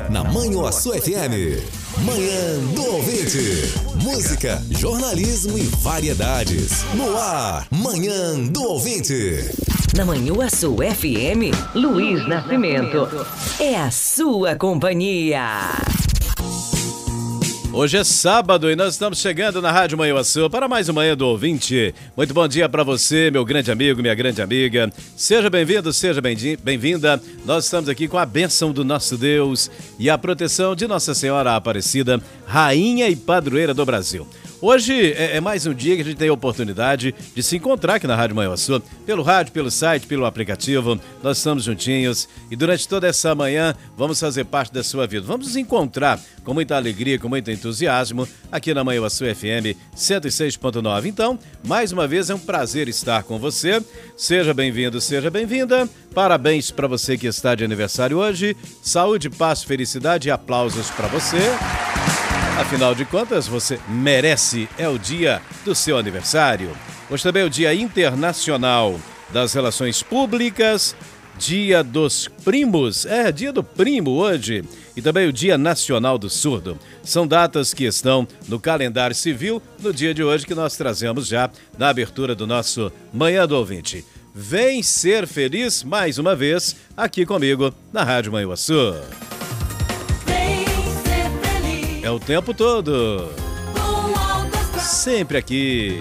na Manhuaçu FM. Manhã do Ouvinte. Música, jornalismo e variedades. No ar, Manhã do Ouvinte. Na Manhuaçu FM, Luiz Nascimento. É a sua companhia. Hoje é sábado e nós estamos chegando na Rádio Manhuaçu para mais um Manhã do Ouvinte. Muito bom dia para você, meu grande amigo, minha grande amiga. Seja bem-vindo, seja bem-vinda. Nós estamos aqui com a bênção do nosso Deus e a proteção de Nossa Senhora Aparecida, Rainha e Padroeira do Brasil. Hoje é mais um dia que a gente tem a oportunidade de se encontrar aqui na Rádio Manhuaçu, pelo rádio, pelo site, pelo aplicativo. Nós estamos juntinhos e durante toda essa manhã vamos fazer parte da sua vida. Vamos nos encontrar com muita alegria, com muito entusiasmo aqui na Manhuaçu FM 106.9. Então, mais uma vez é um prazer estar com você. Seja bem-vindo, seja bem-vinda. Parabéns para você que está de aniversário hoje. Saúde, paz, felicidade e aplausos para você. Afinal de contas, você merece, é o dia do seu aniversário. Hoje também é o Dia Internacional das Relações Públicas, Dia dos Primos, Dia do Primo hoje, e também o Dia Nacional do Surdo. São datas que estão no calendário civil no dia de hoje que nós trazemos já na abertura do nosso Manhã do Ouvinte. Vem ser feliz mais uma vez aqui comigo na Rádio Manhuaçu. É o tempo todo. Sempre aqui.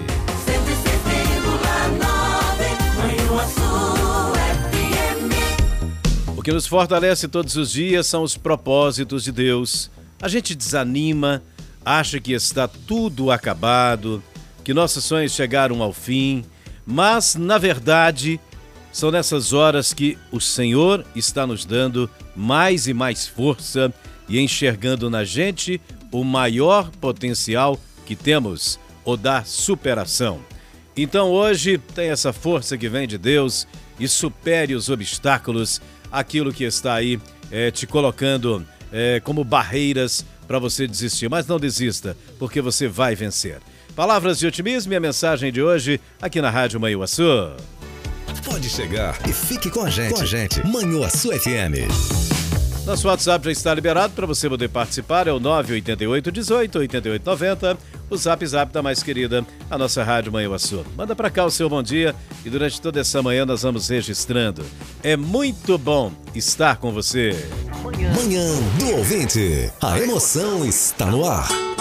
O que nos fortalece todos os dias são os propósitos de Deus. A gente desanima, acha que está tudo acabado, que nossos sonhos chegaram ao fim, mas, na verdade, são nessas horas que o Senhor está nos dando mais e mais força e enxergando na gente o maior potencial que temos, o da superação. Então hoje tem essa força que vem de Deus e supere os obstáculos, aquilo que está aí te colocando como barreiras para você desistir. Mas não desista, porque você vai vencer. Palavras de otimismo e a mensagem de hoje aqui na Rádio Manhuaçu. Pode chegar e fique com a gente. Manhuaçu FM. Nosso WhatsApp já está liberado para você poder participar, é o 988 18 88 90, o Zap da mais querida, a nossa Rádio Manhuaçu. Manda para cá o seu bom dia e durante toda essa manhã nós vamos registrando. É muito bom estar com você. Manhã do Ouvinte, a emoção está no ar.